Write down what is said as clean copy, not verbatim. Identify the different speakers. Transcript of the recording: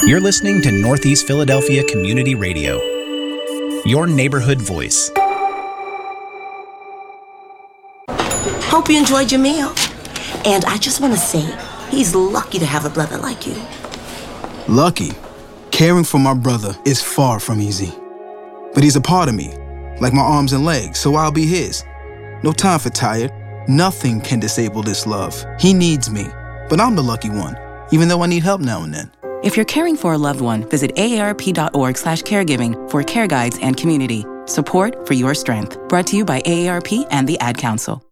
Speaker 1: You're listening to Northeast Philadelphia Community Radio, your neighborhood voice.
Speaker 2: Hope you enjoyed your meal. And I just want to say, he's lucky to have a brother like you.
Speaker 3: Lucky? Caring for my brother is far from easy. But he's a part of me, like my arms and legs, so I'll be his. No time for tired. Nothing can disable this love. He needs me, but I'm the lucky one, even though I need help now and then.
Speaker 4: If you're caring for a loved one, visit aarp.org/caregiving for care guides and community. Support for your strength. Brought to you by AARP and the Ad Council.